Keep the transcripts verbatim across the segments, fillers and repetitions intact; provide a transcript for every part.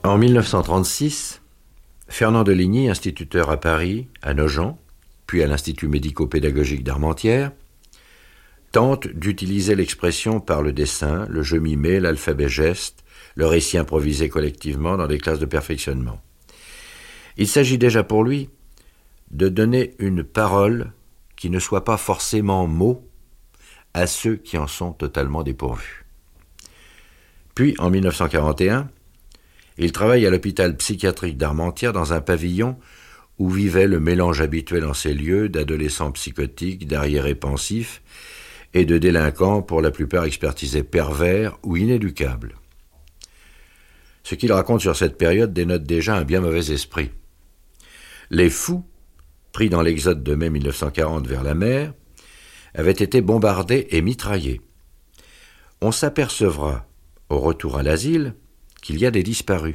En dix-neuf cent trente-six, Fernand de Ligny, instituteur à Paris, à Nogent, puis à l'Institut médico-pédagogique d'Armentières, tente d'utiliser l'expression par le dessin, le jeu mimé, l'alphabet geste, le récit improvisé collectivement dans des classes de perfectionnement. Il s'agit déjà pour lui de donner une parole qui ne soit pas forcément mot à ceux qui en sont totalement dépourvus. Puis, en dix-neuf cent quarante et un, il travaille à l'hôpital psychiatrique d'Armentières dans un pavillon où vivait le mélange habituel en ces lieux d'adolescents psychotiques, d'arriérés pensifs et de délinquants pour la plupart expertisés pervers ou inéducables. Ce qu'il raconte sur cette période dénote déjà un bien mauvais esprit. Les fous, pris dans l'exode de mai dix-neuf cent quarante vers la mer, avaient été bombardés et mitraillés. On s'apercevra, au retour à l'asile, qu'il y a des disparus.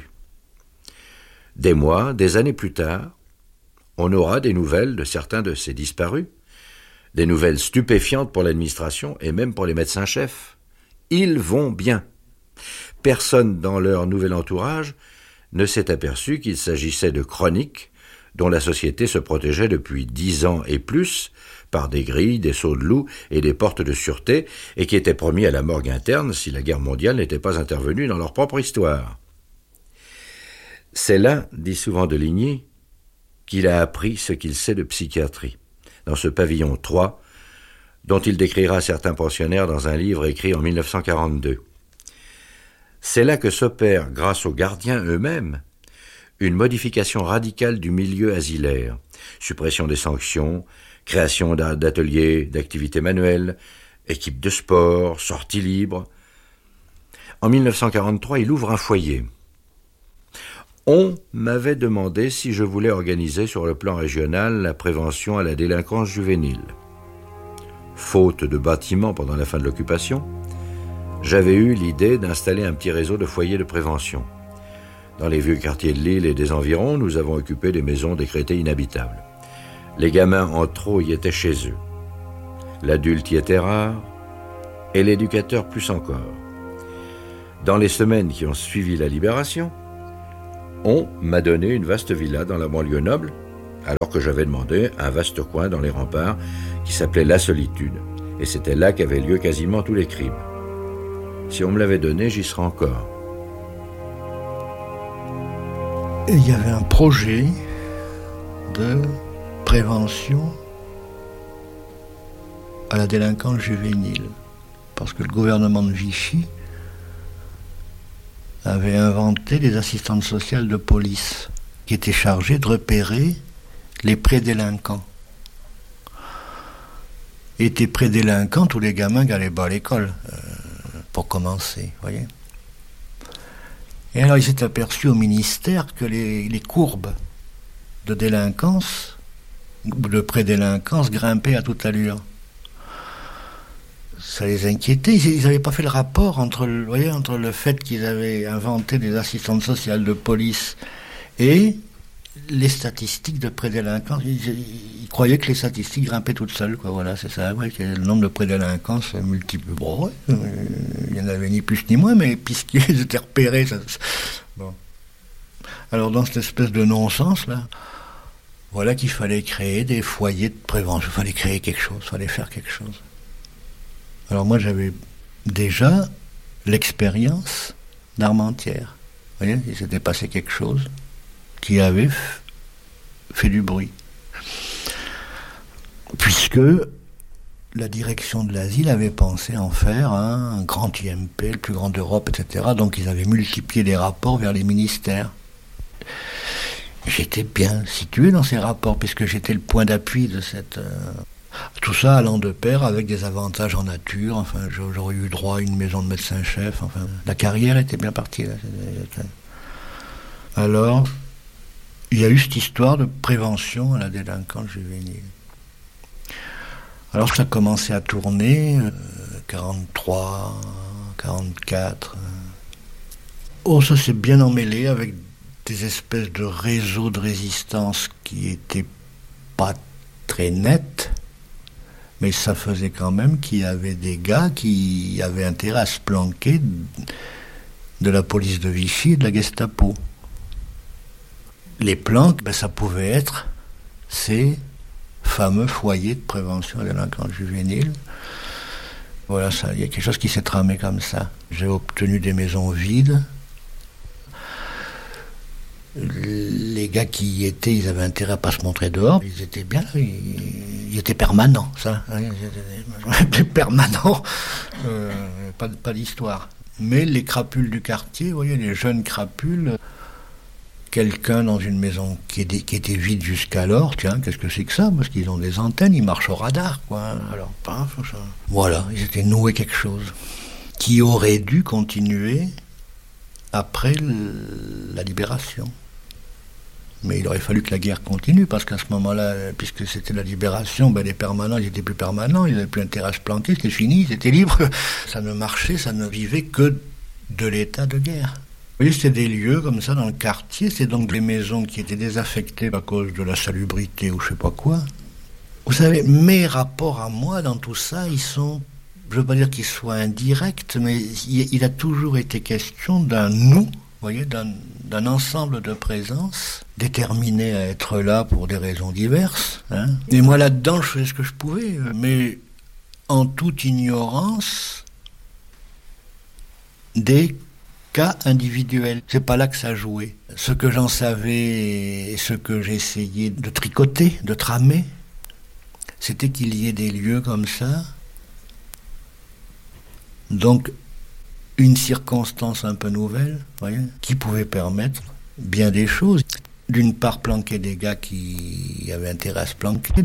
Des mois, des années plus tard, on aura des nouvelles de certains de ces disparus, des nouvelles stupéfiantes pour l'administration et même pour les médecins-chefs. Ils vont bien. Personne dans leur nouvel entourage ne s'est aperçu qu'il s'agissait de chroniques dont la société se protégeait depuis dix ans et plus par des grilles, des sauts de loup et des portes de sûreté, et qui étaient promis à la morgue interne si la guerre mondiale n'était pas intervenue dans leur propre histoire. C'est là, dit souvent de Ligny, qu'il a appris ce qu'il sait de psychiatrie, dans ce pavillon trois, dont il décrira certains pensionnaires dans un livre écrit en dix-neuf cent quarante-deux. C'est là que s'opère, grâce aux gardiens eux-mêmes, une modification radicale du milieu asilaire, suppression des sanctions, création d'ateliers, d'activités manuelles, équipes de sport, sorties libres. En dix-neuf cent quarante-trois, il ouvre un foyer. On m'avait demandé si je voulais organiser sur le plan régional la prévention à la délinquance juvénile. Faute de bâtiments pendant la fin de l'occupation, j'avais eu l'idée d'installer un petit réseau de foyers de prévention. Dans les vieux quartiers de l'île et des environs, nous avons occupé des maisons décrétées inhabitables. Les gamins en trop y étaient chez eux. L'adulte y était rare, et l'éducateur plus encore. Dans les semaines qui ont suivi la libération, on m'a donné une vaste villa dans la banlieue noble, alors que j'avais demandé un vaste coin dans les remparts qui s'appelait La Solitude, et c'était là qu'avaient lieu quasiment tous les crimes. Si on me l'avait donné, j'y serais encore. Et il y avait un projet de prévention à la délinquance juvénile, parce que le gouvernement de Vichy avait inventé des assistantes sociales de police qui étaient chargées de repérer les prédélinquants. Étaient prédélinquants tous les gamins qui allaient pas à l'école, euh, pour commencer, voyez. Et alors il s'est aperçu au ministère que les, les courbes de délinquance, de prédélinquance, grimpaient à toute allure. Ça les inquiétait. Ils n'avaient pas fait le rapport entre, vous voyez, entre le fait qu'ils avaient inventé des assistantes sociales de police et les statistiques de prédélinquance. Ils, ils croyaient que les statistiques grimpaient toutes seules, quoi. Voilà, c'est ça. Ouais, que le nombre de prédélinquants se multiplie. Bon, ouais, euh, il n'y en avait ni plus ni moins, mais puisqu'ils étaient repérés, ça. Bon. Alors, dans cette espèce de non-sens, là, voilà qu'il fallait créer des foyers de prévention. Il fallait créer quelque chose, il fallait faire quelque chose. Alors moi, j'avais déjà l'expérience d'Armentières. Vous voyez, il s'était passé quelque chose qui avait f- fait du bruit. Puisque la direction de l'asile avait pensé en faire un, un grand I M P, le plus grand d'Europe, et cetera. Donc ils avaient multiplié les rapports vers les ministères. J'étais bien situé dans ces rapports, puisque j'étais le point d'appui de cette... Euh, tout ça allant de pair avec des avantages en nature. Enfin, j'aurais eu droit à une maison de médecin-chef. Enfin, la carrière était bien partie, là. Alors, il y a eu cette histoire de prévention à la délinquance juvénile. Alors, ça a commencé à tourner, euh, quarante-trois, quarante-quatre. Euh. Oh, ça s'est bien emmêlé avec des espèces de réseaux de résistance qui étaient pas très nets. Mais ça faisait quand même qu'il y avait des gars qui avaient intérêt à se planquer de la police de Vichy et de la Gestapo. les planques, ben, ça pouvait être ces fameux foyers de prévention de la délinquance juvénile. Voilà, ça, il y a quelque chose qui s'est tramé comme ça. J'ai obtenu des maisons vides. Les gars qui y étaient, ils avaient intérêt à pas se montrer dehors. Ils étaient bien là, ils, ils étaient permanents, ça. Ils étaient permanents, euh, pas, pas d'histoire. Mais les crapules du quartier, vous voyez, les jeunes crapules, quelqu'un dans une maison qui était, qui était vide jusqu'alors, tiens, qu'est-ce que c'est que ça? Parce qu'ils ont des antennes, ils marchent au radar, quoi. Alors, paf, ça. Voilà, ils étaient noués quelque chose qui aurait dû continuer après le, la libération. Mais il aurait fallu que la guerre continue, parce qu'à ce moment-là, puisque c'était la libération, ben les permanents, ils n'étaient plus permanents, ils n'avaient plus intérêt à se planquer, c'était fini, ils étaient libres. Ça ne marchait, ça ne vivait que de l'état de guerre. Vous voyez, c'était des lieux comme ça dans le quartier, c'est donc des maisons qui étaient désaffectées à cause de la salubrité ou je sais pas quoi. Vous savez, mes rapports à moi dans tout ça, ils sont, je veux pas dire qu'ils soient indirects, mais il, il a toujours été question d'un nous, vous voyez, d'un, d'un ensemble de présences déterminées à être là pour des raisons diverses. Hein. Et moi là-dedans, je faisais ce que je pouvais, mais en toute ignorance des cas individuels. C'est pas là que ça jouait. Ce que j'en savais et ce que j'essayais de tricoter, de tramer, c'était qu'il y ait des lieux comme ça. Donc, une circonstance un peu nouvelle, voyez, qui pouvait permettre bien des choses. D'une part, planquer des gars qui avaient intérêt à se planquer.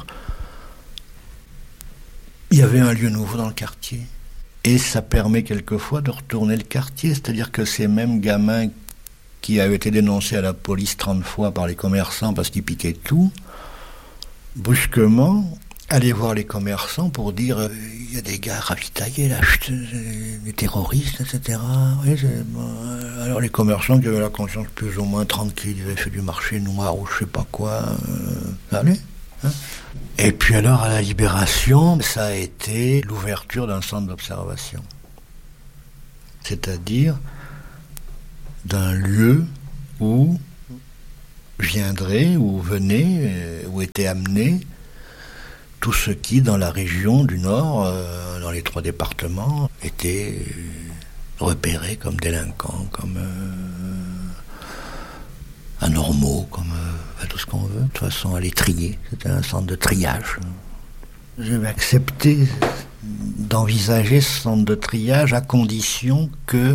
Il y avait un lieu nouveau dans le quartier. Et ça permet quelquefois de retourner le quartier. C'est-à-dire que ces mêmes gamins qui avaient été dénoncés à la police trente fois par les commerçants parce qu'ils piquaient tout, brusquement, aller voir les commerçants pour dire euh, il y a des gars ravitaillés là, chut, des terroristes, et cetera. Oui, bon, alors les commerçants qui avaient la conscience plus ou moins tranquille, ils avaient fait du marché noir ou je sais pas quoi, euh, allez. Hein. Et puis alors à la libération, ça a été l'ouverture d'un centre d'observation. C'est-à-dire d'un lieu où viendraient, où venaient, où étaient amenés tous ceux qui, dans la région du Nord, euh, dans les trois départements, étaient repérés comme délinquants, comme euh, anormaux, comme euh, tout ce qu'on veut. De toute façon, à les trier. C'était un centre de triage. J'avais accepté d'envisager ce centre de triage à condition que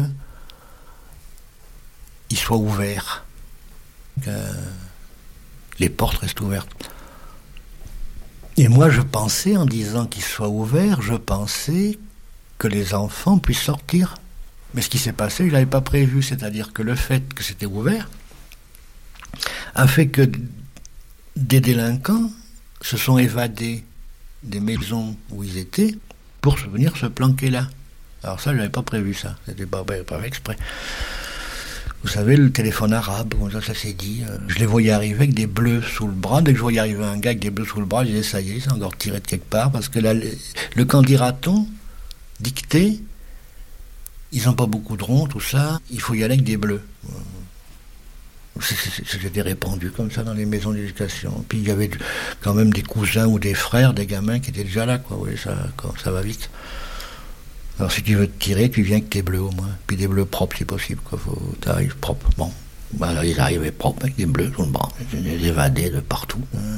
il soit ouvert, que les portes restent ouvertes. Et moi, je pensais, en disant qu'il soit ouvert, je pensais que les enfants puissent sortir. Mais ce qui s'est passé, je ne l'avais pas prévu. C'est-à-dire que le fait que c'était ouvert a fait que des délinquants se sont évadés des maisons où ils étaient pour venir se planquer là. Alors ça, je n'avais pas prévu ça. C'était pas, pas exprès. Vous savez, le téléphone arabe, ça, ça s'est dit. Euh, je les voyais arriver avec des bleus sous le bras. Dès que je voyais arriver un gars avec des bleus sous le bras, je disais, ça y est, c'est encore tiré de quelque part. Parce que là, le, le candidaton dicté, ils n'ont pas beaucoup de ronds, tout ça. Il faut y aller avec des bleus. C'était répandu comme ça dans les maisons d'éducation. Puis il y avait quand même des cousins ou des frères, des gamins qui étaient déjà là, quoi. Oui, ça, ça va vite. Alors si tu veux te tirer, tu viens avec tes bleus au moins. Puis des bleus propres si possible, quoi. Faut t'arrives propre. Bon. Ben, alors ils arrivaient propres avec des bleus sous le bras. Ils évadaient de partout.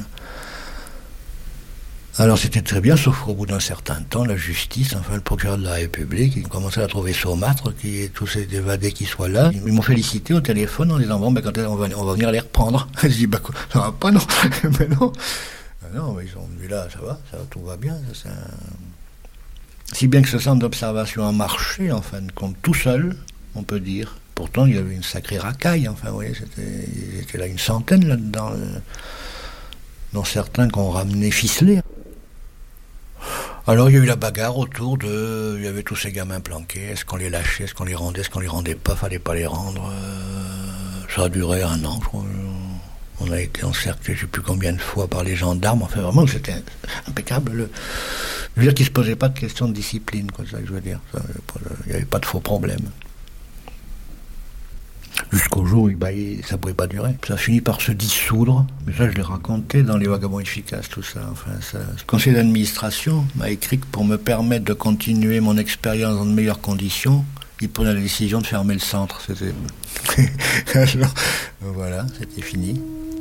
Alors c'était très bien, sauf qu'au bout d'un certain temps, la justice, enfin le procureur de la République, ils commençaient à trouver saumâtre, qu'il y ait tous ces évadés qui soient là. Ils m'ont félicité au téléphone en disant, bon, ben quand on va, on va venir les reprendre. Je dis, bah quoi, ça va pas, non. Mais non. Ben non, ben, ils sont venus là, ça va, ça va, tout va bien. Ça, c'est un... Si bien que ce centre d'observation a marché, en fin de compte, tout seul, on peut dire. Pourtant, il y avait une sacrée racaille, enfin, vous voyez, c'était, il était là une centaine là-dedans, dont certains qu'on ramenait ficelés. Alors il y a eu la bagarre autour de... Il y avait tous ces gamins planqués, est-ce qu'on les lâchait, est-ce qu'on les rendait, est-ce qu'on les rendait pas, fallait pas les rendre. Euh, ça a duré un an, je crois. On a été encerclés, je sais plus combien de fois, par les gendarmes, enfin vraiment c'était impeccable. Le... Je veux dire qu'il se posait pas de question de discipline, quoi, c'est ça que je veux dire. Ça, il n'y avait pas de faux problèmes. Jusqu'au jour où bah, ça ne pouvait pas durer. Ça finit par se dissoudre. Mais ça, je l'ai raconté dans Les Vagabonds efficaces, tout ça. Enfin, ça. Le conseil d'administration m'a écrit que pour me permettre de continuer mon expérience dans de meilleures conditions, il prenait la décision de fermer le centre. C'était... Alors, voilà, c'était fini.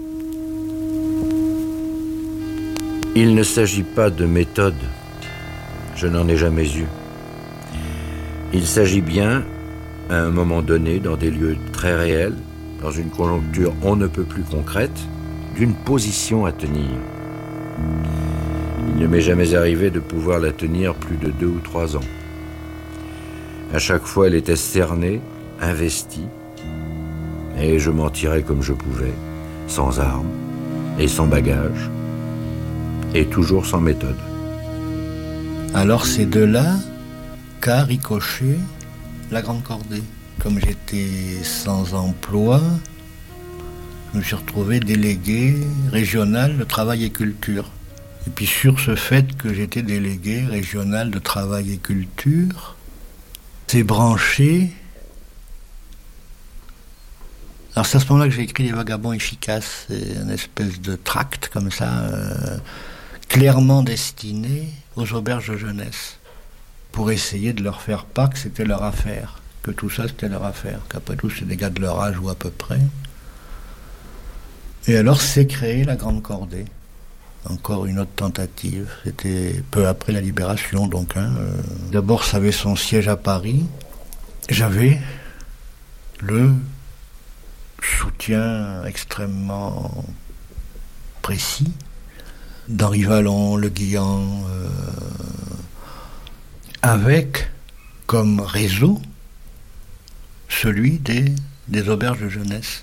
Il ne s'agit pas de méthode. Je n'en ai jamais eu. Il s'agit bien, à un moment donné, dans des lieux très réels, dans une conjoncture on ne peut plus concrète, d'une position à tenir. Il ne m'est jamais arrivé de pouvoir la tenir plus de deux ou trois ans. À chaque fois, elle était cernée, investie, et je m'en tirais comme je pouvais, sans armes et sans bagages, et toujours sans méthode. Alors c'est de là qu'a ricoché la Grande Cordée. Comme j'étais sans emploi, je me suis retrouvé délégué régional de travail et culture. Et puis sur ce fait que j'étais délégué régional de travail et culture, c'est branché. Alors c'est à ce moment-là que j'ai écrit Les Vagabonds efficaces, c'est une espèce de tract comme ça, euh, clairement destiné aux auberges de jeunesse, pour essayer de leur faire part que c'était leur affaire, que tout ça c'était leur affaire, qu'après tout c'est des gars de leur âge ou à peu près. Et alors s'est créée la Grande Cordée. Encore une autre tentative, c'était peu après la Libération donc. Hein, euh, d'abord ça avait son siège à Paris, j'avais le soutien extrêmement précis d'Henri Vallon, Le Guillan, euh, avec comme réseau celui des, des auberges de jeunesse.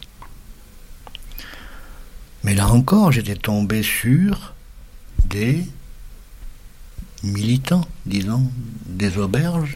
Mais là encore, j'étais tombé sur des militants, disons, des auberges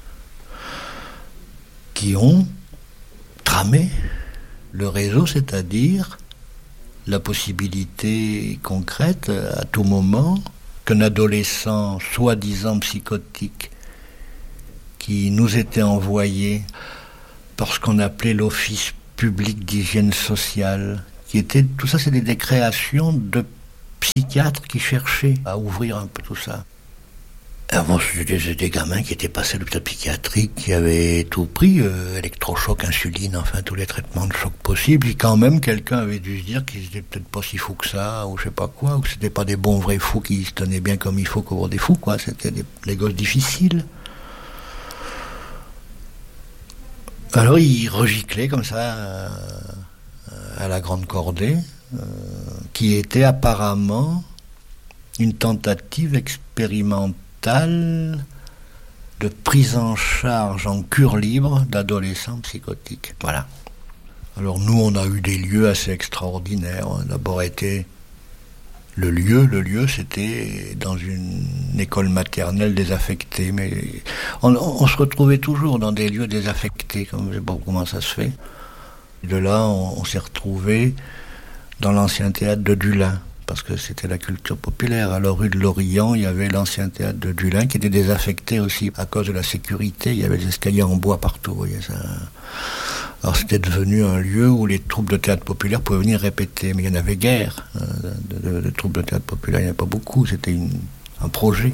qui ont tramé le réseau, c'est-à-dire la possibilité concrète à tout moment qu'un adolescent soi-disant psychotique qui nous était envoyé par ce qu'on appelait l'Office public d'hygiène sociale, qui était, tout ça c'est des, des créations de psychiatres qui cherchaient à ouvrir un peu tout ça. Avant, c'était des gamins qui étaient passés à l'hôpital psychiatrique, qui avaient tout pris, euh, électrochoc, insuline, enfin tous les traitements de choc possibles, et quand même quelqu'un avait dû se dire qu'ils étaient peut-être pas si fous que ça, ou je sais pas quoi, ou que c'était pas des bons vrais fous qui se tenaient bien comme il faut pour des fous, quoi, c'était des, des gosses difficiles. Alors ils regiclaient comme ça euh, à la Grande Cordée, euh, qui était apparemment une tentative expérimentale de prise en charge en cure libre d'adolescents psychotiques. Voilà. Alors nous, on a eu des lieux assez extraordinaires. On a d'abord été le lieu, le lieu, c'était dans une école maternelle désaffectée, mais on, on se retrouvait toujours dans des lieux désaffectés, comme je sais pas comment ça se fait. De là, on, on s'est retrouvé dans l'ancien théâtre de Dulin, parce que c'était la culture populaire. Alors, rue de l'Orient, il y avait l'ancien théâtre de Dulin, qui était désaffecté aussi à cause de la sécurité. Il y avait des escaliers en bois partout, vous voyez ça. Alors, c'était devenu un lieu où les troupes de théâtre populaire pouvaient venir répéter. Mais il y en avait guère, hein, de, de, de troupes de théâtre populaire. Il n'y en avait pas beaucoup, c'était une, un projet.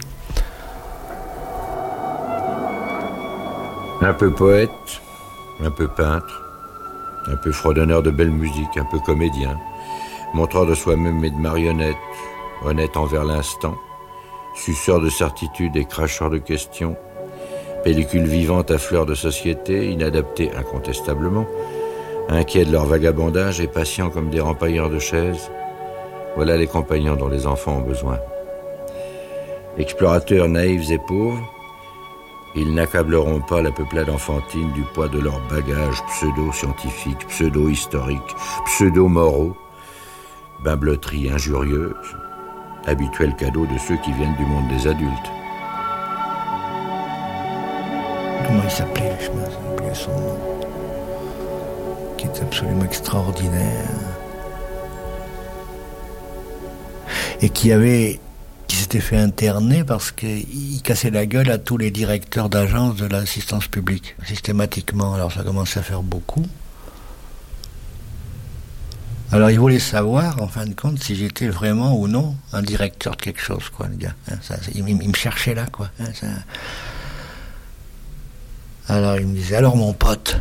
Un peu poète, un peu peintre, un peu fredonneur de belle musique, un peu comédien, montreur de soi-même et de marionnettes, honnête envers l'instant, suceur de certitudes et cracheur de questions, pellicule vivante à fleur de société, inadaptés incontestablement, inquiets de leur vagabondage et patients comme des rempailleurs de chaises, voilà les compagnons dont les enfants ont besoin. Explorateurs naïfs et pauvres, ils n'accableront pas la peuplade enfantine du poids de leurs bagages pseudo-scientifiques, pseudo-historiques, pseudo-moraux, bimbeloterie injurieuse, habituel cadeau de ceux qui viennent du monde des adultes. Comment il s'appelait, je me souviens son nom, qui est absolument extraordinaire, et qui avait, qui s'était fait interner parce qu'il cassait la gueule à tous les directeurs d'agences de l'assistance publique, systématiquement. Alors ça commençait à faire beaucoup. Alors il voulait savoir, en fin de compte, si j'étais vraiment ou non un directeur de quelque chose, quoi, le gars. Hein, ça, il, il me cherchait là, quoi. Hein, ça... Alors il me disait, alors mon pote.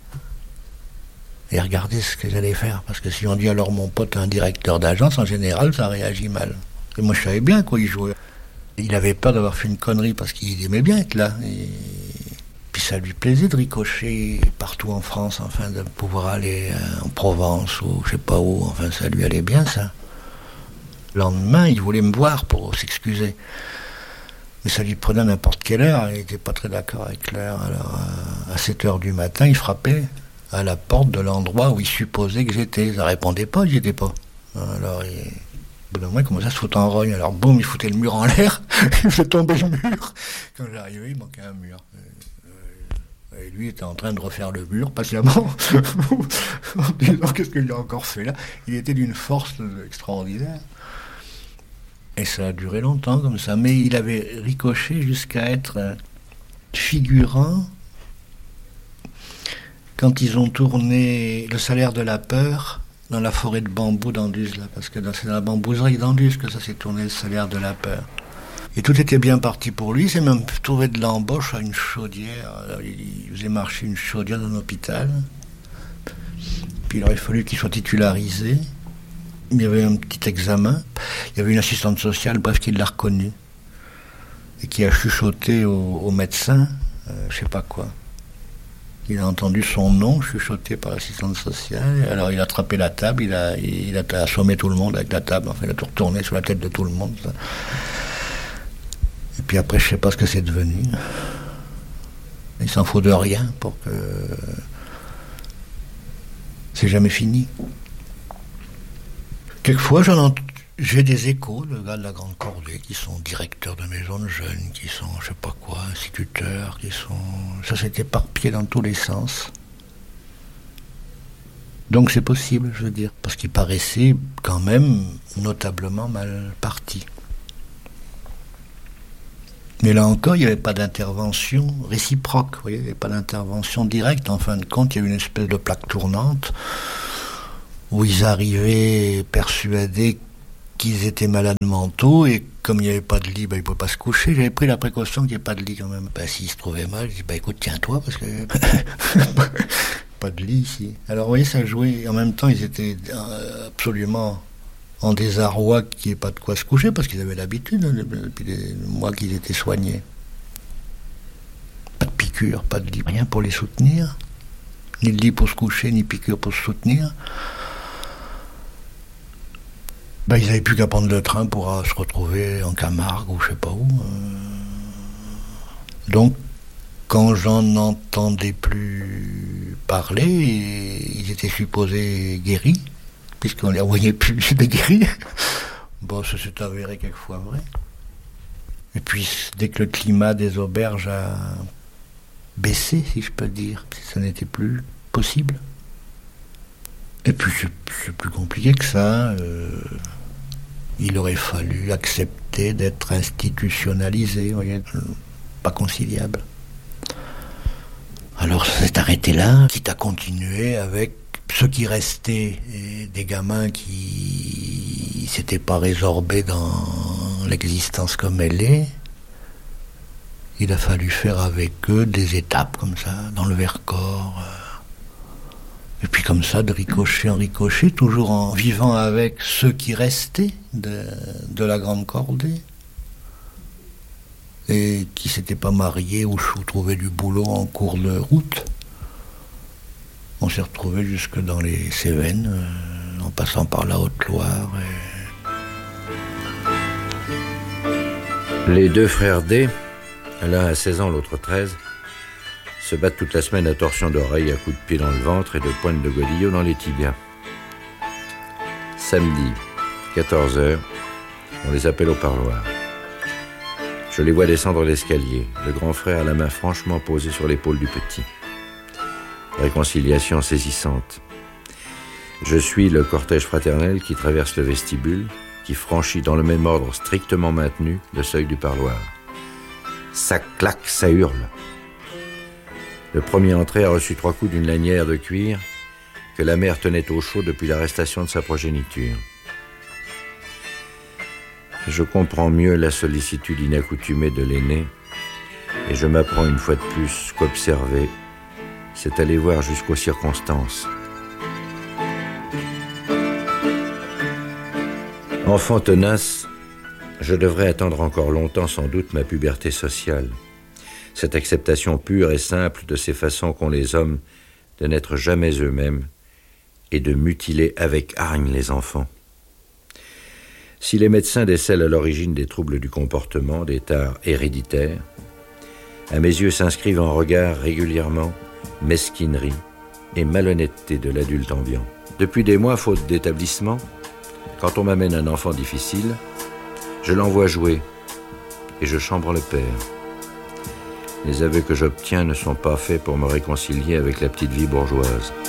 Et regardez ce que j'allais faire, parce que si on dit alors mon pote un directeur d'agence, en général, ça réagit mal. Et moi je savais bien quoi il jouait. Il avait peur d'avoir fait une connerie, parce qu'il aimait bien être là. Et... Puis ça lui plaisait de ricocher partout en France, enfin de pouvoir aller en Provence ou je sais pas où, enfin ça lui allait bien ça. Le lendemain, il voulait me voir pour s'excuser. Mais ça lui prenait n'importe quelle heure, il n'était pas très d'accord avec l'heure. Alors à sept heures du matin, il frappait à la porte de l'endroit où il supposait que j'étais. Ça répondait pas, j'y étais pas. Alors il... Au bout d'un moment, il commençait à se foutre en rogne. Alors boum, il foutait le mur en l'air, il faisait tomber le mur. Quand j'arrivais, il manquait un mur. Et lui était en train de refaire le mur, patiemment, en disant qu'est-ce qu'il a encore fait là. Il était d'une force extraordinaire. Et ça a duré longtemps comme ça. Mais il avait ricoché jusqu'à être figurant quand ils ont tourné Le Salaire de la peur dans la forêt de bambou d'Anduze, là, parce que c'est dans la bambouserie d'Anduze que ça s'est tourné, Le Salaire de la peur. Et tout était bien parti pour lui. Il s'est même trouvé de l'embauche à une chaudière. Alors, il faisait marcher une chaudière dans un hôpital. Puis il aurait fallu qu'il soit titularisé. Il y avait un petit examen. Il y avait une assistante sociale, bref, qui l'a reconnu. Et qui a chuchoté au, au médecin, euh, je sais pas quoi. Il a entendu son nom chuchoté par l'assistante sociale. Alors il a attrapé la table, il a, il a assommé tout le monde avec la table. Enfin, il a tout retourné sur la tête de tout le monde. Ça. Et puis après, je sais pas ce que c'est devenu. Il s'en faut de rien pour que... C'est jamais fini. Quelquefois, j'en ent... j'ai des échos de gars de la Grande Cordée qui sont directeurs de maisons de jeunes, qui sont, je sais pas quoi, instituteurs, qui sont... Ça s'est éparpillé dans tous les sens. Donc c'est possible, je veux dire, parce qu'il paraissait quand même notablement mal parti. Mais là encore, il n'y avait pas d'intervention réciproque, vous voyez, il n'y avait pas d'intervention directe. En fin de compte, il y a eu une espèce de plaque tournante où ils arrivaient persuadés qu'ils étaient malades mentaux, et comme il n'y avait pas de lit, ben, ils ne pouvaient pas se coucher. J'avais pris la précaution qu'il n'y ait pas de lit quand même. Ben, s'ils se trouvaient mal, je dis, ben, écoute, tiens-toi, parce que... pas de lit ici. Alors, vous voyez, ça jouait. En même temps, ils étaient absolument... en désarroi qu'il n'y ait pas de quoi se coucher, parce qu'ils avaient l'habitude, depuis des mois qu'ils étaient soignés. Pas de piqûre, pas de lit, rien pour les soutenir. Ni de lit pour se coucher, ni piqûre pour se soutenir. Ben, ils n'avaient plus qu'à prendre le train pour uh, se retrouver en Camargue ou je sais pas où. Donc, quand j'en entendais plus parler, ils étaient supposés guéris, puisqu'on les voyait plus de guéris. Bon, ça s'est avéré quelquefois vrai. Et puis, dès que le climat des auberges a baissé, si je peux dire, ça n'était plus possible. Et puis, c'est, c'est plus compliqué que ça. Euh, il aurait fallu accepter d'être institutionnalisé, vous voyez, pas conciliable. Alors, ça s'est arrêté là, quitte à continuer avec ceux qui restaient, et des gamins qui s'étaient pas résorbés dans l'existence comme elle est. Il a fallu faire avec eux des étapes comme ça, dans le Vercors. Et puis comme ça, de ricochet en ricochet, toujours en vivant avec ceux qui restaient de, de la Grande Cordée. Et qui s'étaient pas mariés ou trouvaient du boulot en cours de route. On s'est retrouvés jusque dans les Cévennes, euh, en passant par la Haute-Loire. Et... Les deux frères D, l'un a seize ans, l'autre treize, se battent toute la semaine à torsion d'oreille, à coups de pied dans le ventre et de pointe de godillot dans les tibias. Samedi, quatorze heures, on les appelle au parloir. Je les vois descendre l'escalier, le grand frère a la main franchement posée sur l'épaule du petit. Réconciliation saisissante. Je suis le cortège fraternel qui traverse le vestibule, qui franchit dans le même ordre strictement maintenu le seuil du parloir. Ça claque, ça hurle. Le premier entré a reçu trois coups d'une lanière de cuir que la mère tenait au chaud depuis l'arrestation de sa progéniture. Je comprends mieux la sollicitude inaccoutumée de l'aîné, et je m'apprends une fois de plus qu'observer, c'est aller voir jusqu'aux circonstances. Enfant tenace, je devrais attendre encore longtemps sans doute ma puberté sociale, cette acceptation pure et simple de ces façons qu'ont les hommes de n'être jamais eux-mêmes et de mutiler avec hargne les enfants. Si les médecins décèlent à l'origine des troubles du comportement, des tares héréditaires, à mes yeux s'inscrivent en regard régulièrement mesquinerie et malhonnêteté de l'adulte ambiant. Depuis des mois, faute d'établissement, quand on m'amène un enfant difficile, je l'envoie jouer et je chambre le père. Les aveux que j'obtiens ne sont pas faits pour me réconcilier avec la petite vie bourgeoise.